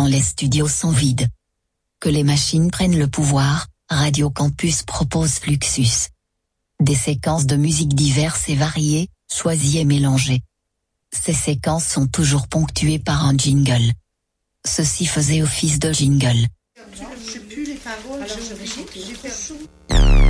quand les studios sont vides. Que les machines prennent le pouvoir, Radio Campus propose Fluxus. Des séquences de musique diverses et variées, choisies et mélangées. Ces séquences sont toujours ponctuées par un jingle. Ceci faisait office de jingle. Je sais plus les paroles, j'ai oublié.